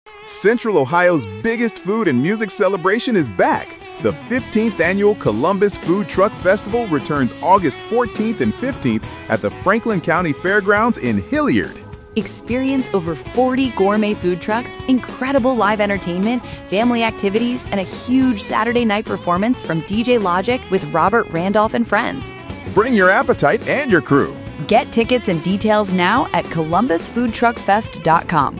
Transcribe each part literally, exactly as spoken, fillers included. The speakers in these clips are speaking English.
Central Ohio's biggest food and music celebration is back. The fifteenth Annual Columbus Food Truck Festival returns August fourteenth and fifteenth at the Franklin County Fairgrounds in Hilliard. Experience over forty gourmet food trucks, incredible live entertainment, family activities, and a huge Saturday night performance from D J Logic with Robert Randolph and friends. Bring your appetite and your crew. Get tickets and details now at columbus food truck fest dot com.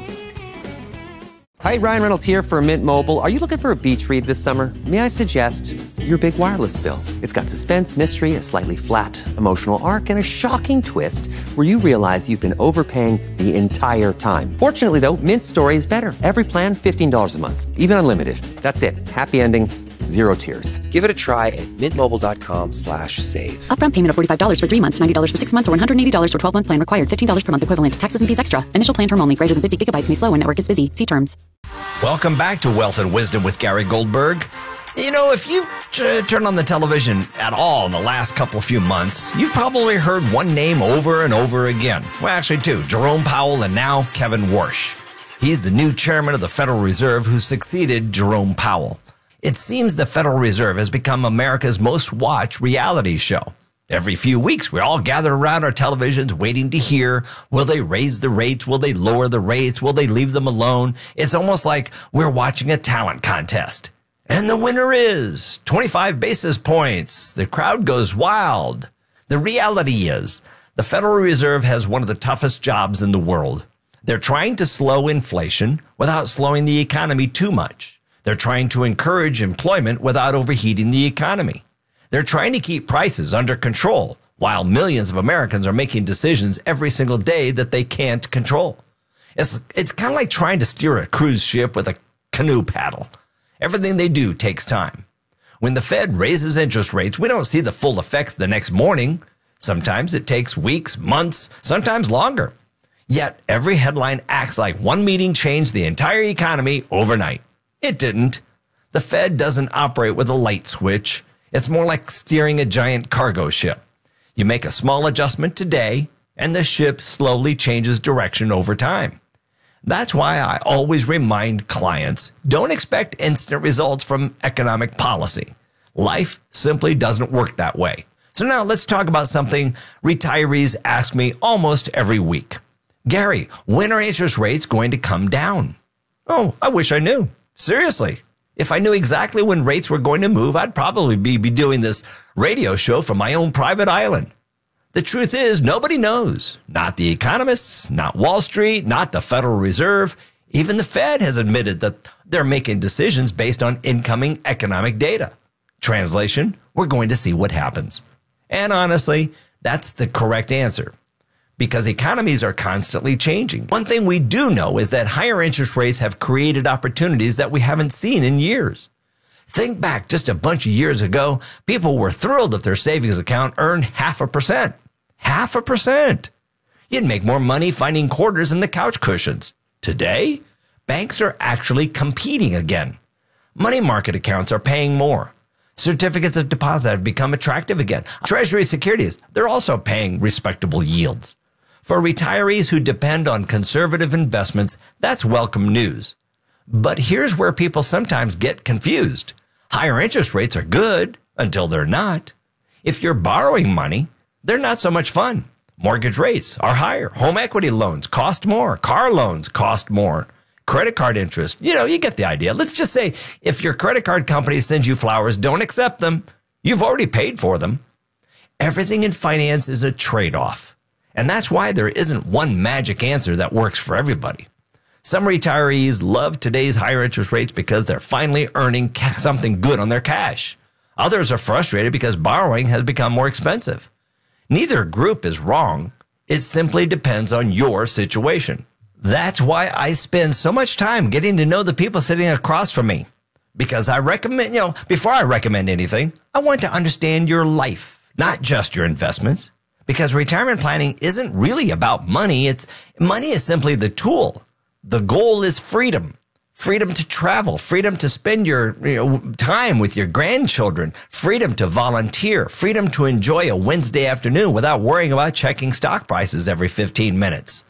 Hi, Ryan Reynolds here for Mint Mobile. Are you looking for a beach read this summer? May I suggest your big wireless bill? It's got suspense, mystery, a slightly flat emotional arc, and a shocking twist where you realize you've been overpaying the entire time. Fortunately, though, Mint's story is better. Every plan, fifteen dollars a month, even unlimited. That's it. Happy ending, zero tears. Give it a try at mintmobile.com slash save. Upfront payment of forty-five dollars for three months, ninety dollars for six months, or one hundred eighty dollars for twelve-month plan required. fifteen dollars per month equivalent. Taxes and fees extra. Initial plan term only. Greater than fifty gigabytes may slow when network is busy. See terms. Welcome back to Wealth and Wisdom with Gary Goldberg. You know, if you've uh, turned on the television at all in the last couple of few months, you've probably heard one name over and over again. Well, actually two, Jerome Powell and now Kevin Warsh. He's the new chairman of the Federal Reserve who succeeded Jerome Powell. It seems the Federal Reserve has become America's most watched reality show. Every few weeks, we all gather around our televisions waiting to hear, will they raise the rates? Will they lower the rates? Will they leave them alone? It's almost like we're watching a talent contest. And the winner is twenty-five basis points. The crowd goes wild. The reality is the Federal Reserve has one of the toughest jobs in the world. They're trying to slow inflation without slowing the economy too much. They're trying to encourage employment without overheating the economy. They're trying to keep prices under control while millions of Americans are making decisions every single day that they can't control. It's, it's kind of like trying to steer a cruise ship with a canoe paddle. Everything they do takes time. When the Fed raises interest rates, we don't see the full effects the next morning. Sometimes it takes weeks, months, sometimes longer. Yet every headline acts like one meeting changed the entire economy overnight. It didn't. The Fed doesn't operate with a light switch. It's more like steering a giant cargo ship. You make a small adjustment today, and the ship slowly changes direction over time. That's why I always remind clients, don't expect instant results from economic policy. Life simply doesn't work that way. So now let's talk about something retirees ask me almost every week. Gary, when are interest rates going to come down? Oh, I wish I knew. Seriously. If I knew exactly when rates were going to move, I'd probably be, be doing this radio show from my own private island. The truth is, nobody knows. Not the economists, not Wall Street, not the Federal Reserve. Even the Fed has admitted that they're making decisions based on incoming economic data. Translation, we're going to see what happens. And honestly, that's the correct answer, because economies are constantly changing. One thing we do know is that higher interest rates have created opportunities that we haven't seen in years. Think back just a bunch of years ago, people were thrilled if their savings account earned half a percent. Half a percent. You'd make more money finding quarters in the couch cushions. Today, banks are actually competing again. Money market accounts are paying more. Certificates of deposit have become attractive again. Treasury securities, they're also paying respectable yields. For retirees who depend on conservative investments, that's welcome news. But here's where people sometimes get confused. Higher interest rates are good until they're not. If you're borrowing money, they're not so much fun. Mortgage rates are higher. Home equity loans cost more. Car loans cost more. Credit card interest, you know, you get the idea. Let's just say if your credit card company sends you flowers, don't accept them. You've already paid for them. Everything in finance is a trade-off. And that's why there isn't one magic answer that works for everybody. Some retirees love today's higher interest rates because they're finally earning something good on their cash. Others are frustrated because borrowing has become more expensive. Neither group is wrong. It simply depends on your situation. That's why I spend so much time getting to know the people sitting across from me. Because I recommend, you know, before I recommend anything, I want to understand your life, not just your investments. Because retirement planning isn't really about money. It's money is simply the tool. The goal is freedom. Freedom to travel, freedom to spend your you know, time with your grandchildren, freedom to volunteer, freedom to enjoy a Wednesday afternoon without worrying about checking stock prices every fifteen minutes.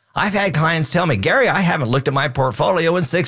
I've had clients tell me, Gary, I haven't looked at my portfolio in six